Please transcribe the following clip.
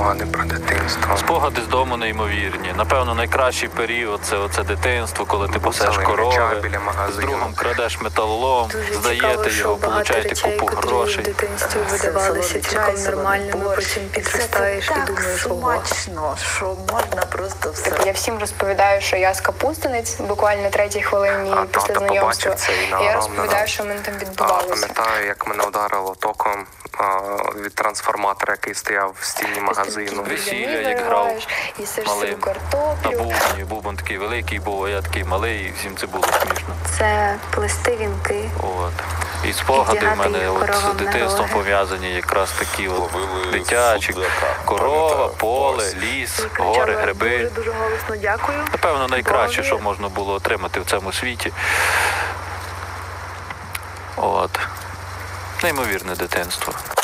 спогади про дитинство. Спогади з дому неймовірні. Напевно, найкращий період – це оце дитинство, коли ти пасеш корови, з другом крадеш металолом, здаєте його, получаєте купу грошей. В дитинстві видавалися цілком нормальними, потім підростаєш і думаєш, ого. Смачно, що можна просто все. Я всім розповідаю, що я з Капустинець, буквально на 3-й хвилині після знайомства. І я розповідаю, що в мене там відбувалося. Пам'ятаю, як мене ударило током від трансформатора, який стояв в стіні магазину. Весілля, як грав їсиш малим сиру на картоплю. бубні. Бубон такий великий був, а я такий малий, і всім це було смішно. Це плести вінки. От. І спогади в Підлягати мене їх от, коровам з на дитинством роги. пов'язані якраз такі от, Ловили дитячі. судзака. Корова, Пам'ятаю, поле, ось. ліс, гори, гриби. Дуже голосно дякую. Напевно, найкраще, що можна було отримати в цьому світі. От. Неймовірне дитинство.